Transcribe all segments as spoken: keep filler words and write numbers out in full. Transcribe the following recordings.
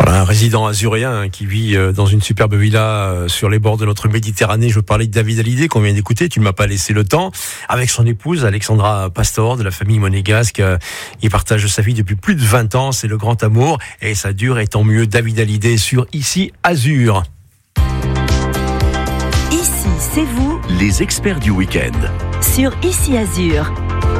Voilà, un résident azuréen qui vit dans une superbe villa sur les bords de notre Méditerranée. Je parlais de David Hallyday qu'on vient d'écouter. Tu ne m'as pas laissé le temps. Avec son épouse Alexandra Pastor de la famille monégasque. Il partage sa vie depuis plus de vingt ans. C'est le grand amour et ça dure et tant mieux. David Hallyday sur Ici Azur. Ici, c'est vous. Les experts du week-end. Sur Ici Azur.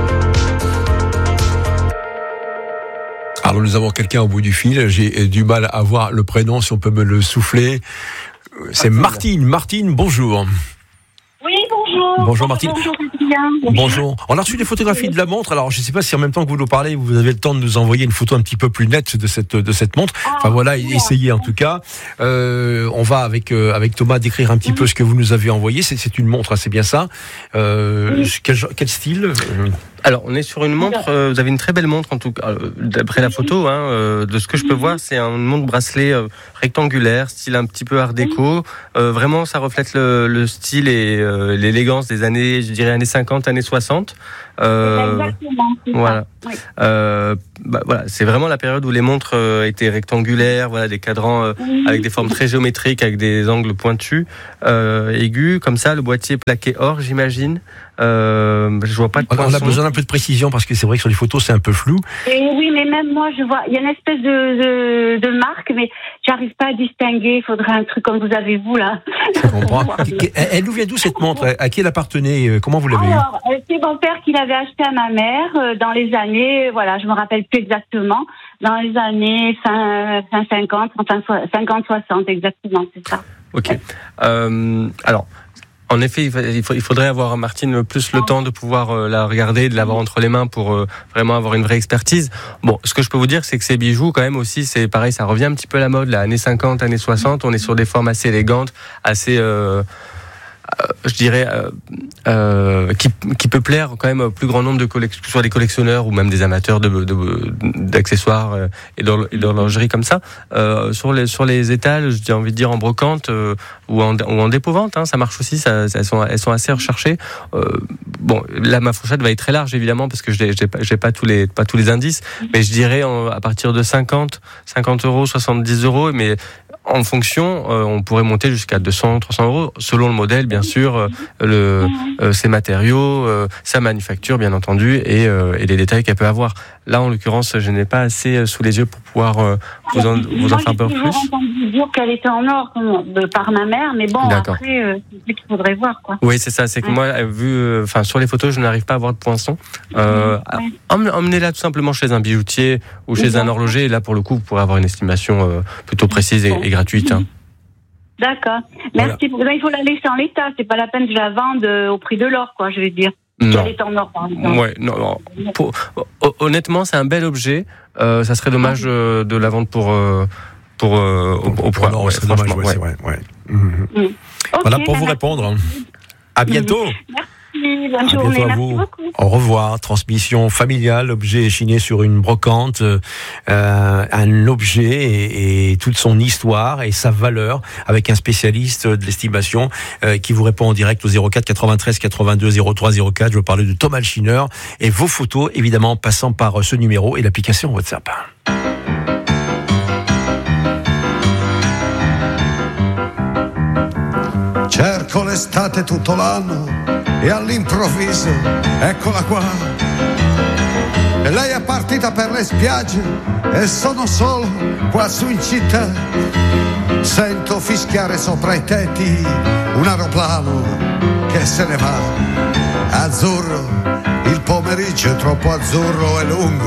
Alors nous avons quelqu'un au bout du fil, j'ai du mal à voir le prénom, si on peut me le souffler. C'est Martine. Martine, bonjour. Oui, bonjour. Bonjour Martine. Bonjour, Adrien. Bonjour. On a reçu des photographies de la montre, alors je ne sais pas si en même temps que vous nous parlez, vous avez le temps de nous envoyer une photo un petit peu plus nette de cette, de cette montre. Ah, enfin voilà, oui, essayez en tout cas. Euh, on va avec, euh, avec Thomas décrire un petit peu ce que vous nous avez envoyé. C'est, c'est une montre, hein, c'est bien ça. Euh, oui. quel, quel style ? Alors, on est sur une montre, euh, vous avez une très belle montre, en tout cas, euh, d'après la photo, hein, euh, de ce que je peux voir, c'est une montre bracelet euh, rectangulaire, style un petit peu art déco. Euh, vraiment, ça reflète le, le style et euh, l'élégance des années, je dirais, années cinquante, années soixante. Euh, Exactement, c'est voilà. ça. Oui. Euh, bah, voilà, c'est vraiment la période où les montres euh, étaient rectangulaires, voilà, des cadrans euh, Oui. avec des formes très géométriques, avec des angles pointus, euh, aigus, comme ça, le boîtier plaqué or, j'imagine. Euh, je vois pas de On a poinçon. besoin d'un peu de précision parce que c'est vrai que sur les photos c'est un peu flou. Et oui, mais même moi, je vois, il y a une espèce de, de, de marque, mais j'arrive pas à distinguer. Il faudrait un truc comme vous avez vous, là. Je comprends. Elle, elle nous vient d'où cette montre ? À qui elle appartenait ? Comment vous l'avez eue ? Alors, euh, c'est mon père qui l'avait acheté à ma mère euh, dans les années, voilà, je me rappelle plus exactement, dans les années fin, fin cinquante, enfin cinquante soixante, exactement, c'est ça. Ok. Euh, alors, en effet, il, faut, il faudrait avoir, Martine, plus le temps de pouvoir euh, la regarder, de l'avoir entre les mains pour euh, vraiment avoir une vraie expertise. Bon, ce que je peux vous dire, c'est que ces bijoux, quand même aussi, c'est pareil, ça revient un petit peu à la mode, là, années cinquante, années soixante, on est sur des formes assez élégantes, assez... Euh, Euh, je dirais euh, euh, qui, qui peut plaire quand même au plus grand nombre de collectionneurs, que ce soit des collectionneurs ou même des amateurs de, de, d'accessoires euh, et d'horlogerie comme ça. Euh, sur les sur les étals, j'ai envie de dire en brocante euh, ou en ou en dépôt-vente, hein, ça marche aussi. Ça, elles sont elles sont assez recherchées. Euh, bon, là ma fourchette va être très large évidemment parce que j'ai j'ai pas, j'ai pas tous les pas tous les indices, mais je dirais en, à partir de cinquante euros, soixante-dix euros, mais en fonction, euh, on pourrait monter jusqu'à deux cents, trois cents euros, selon le modèle, bien sûr, euh, le, euh, ses matériaux, euh, sa manufacture, bien entendu, et, euh, et les détails qu'elle peut avoir. Là, en l'occurrence, je n'ai pas assez sous les yeux pour pouvoir euh, vous en, vous en faire un peu plus. Moi, j'ai toujours entendu dire qu'elle était en or de, par ma mère, mais bon, D'accord. après, euh, c'est ce qu'il faudrait voir, quoi. Oui, c'est ça. C'est que Ouais. moi, vu, enfin, euh, sur les photos, je n'arrive pas à voir de poinçon. Euh, Ouais. Emmenez-la tout simplement chez un bijoutier ou chez un horloger. Et là, pour le coup, vous pourrez avoir une estimation euh, plutôt précise et, et gratuite. Hein. D'accord. Merci. Voilà. Il faut la laisser en l'état. C'est pas la peine que je la vende au prix de l'or, quoi, je veux dire. Non. Elle est en or, par exemple. Ouais, non, non. Pour, honnêtement, c'est un bel objet. Euh, ça serait dommage euh, de la vendre pour euh, pour euh, au, au point. Non, Ouais, c'est dommage, ouais, ouais. c'est vrai. Ouais. Mmh. Mmh. Voilà Okay, pour vous bah, répondre. À bientôt. Merci, bonne À journée. bientôt à Merci vous. beaucoup. Au revoir. Transmission familiale, objet échiné sur une brocante, euh, un objet et, et toute son histoire et sa valeur avec un spécialiste de l'estimation euh, qui vous répond en direct au zéro quatre quatre-vingt-treize quatre-vingt-deux zéro trois zéro quatre. Je veux parler de Thomas Schinner et vos photos évidemment passant par ce numéro et l'application WhatsApp. Cerco l'estate tutto l'anno e all'improvviso eccola qua. E lei è partita per le spiagge e sono solo qua su in città. Sento fischiare sopra i tetti un aeroplano che se ne va. Azzurro, il pomeriggio è troppo azzurro e lungo.